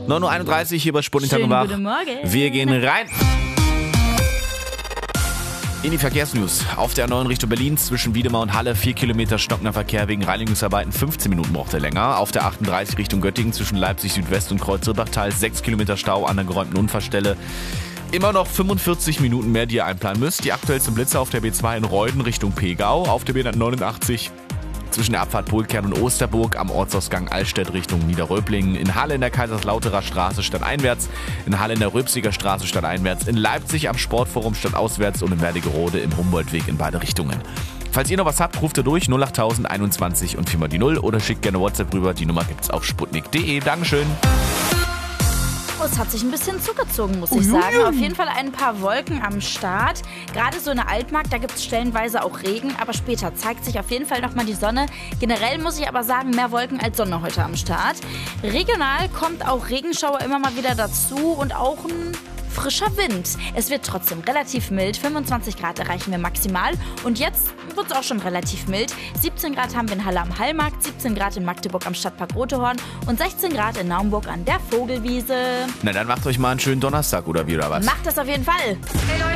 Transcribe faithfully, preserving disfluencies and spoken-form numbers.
neun Uhr einunddreißig hier bei Sputnik Schönen Wach. guten Morgen. Wir gehen rein in die Verkehrsnews. Auf der A neun Richtung Berlin zwischen Wiedemar und Halle vier Kilometer stockender Verkehr wegen Reinigungsarbeiten, fünfzehn Minuten braucht er länger. Auf der achtunddreißig Richtung Göttingen zwischen Leipzig Südwest und Kreuz-Ribbachtal sechs Kilometer Stau an der geräumten Unfallstelle. Immer noch fünfundvierzig Minuten mehr, die ihr einplanen müsst. Die aktuellsten Blitze auf der B zwei in Reuden Richtung Pegau, auf der B neunundachtzig zwischen der Abfahrt Polkern und Osterburg am Ortsausgang Allstedt Richtung Niederröblingen, in Halle in der Kaiserslauterer Straße stadteinwärts, in Halle in der Röpsiger Straße stadteinwärts, in Leipzig am Sportforum stadtauswärts und in Wernigerode im Humboldtweg in beide Richtungen. Falls ihr noch was habt, ruft ihr durch null acht null null einundzwanzig und viermal die null oder schickt gerne WhatsApp rüber. Die Nummer gibt's auf sputnik punkt de. Dankeschön. Es hat sich ein bisschen zugezogen, muss ich sagen. Auf jeden Fall ein paar Wolken am Start. Gerade so in der Altmark, da gibt es stellenweise auch Regen, aber später zeigt sich auf jeden Fall nochmal die Sonne. Generell muss ich aber sagen, mehr Wolken als Sonne heute am Start. Regional kommt auch Regenschauer immer mal wieder dazu und auch ein frischer Wind. Es wird trotzdem relativ mild. fünfundzwanzig Grad erreichen wir maximal. Und jetzt wird es auch schon relativ mild. siebzehn Grad haben wir in Halle am Hallmarkt, siebzehn Grad in Magdeburg am Stadtpark Rotehorn und sechzehn Grad in Naumburg an der Vogelwiese. Na dann macht euch mal einen schönen Donnerstag oder wie oder was? Macht das auf jeden Fall.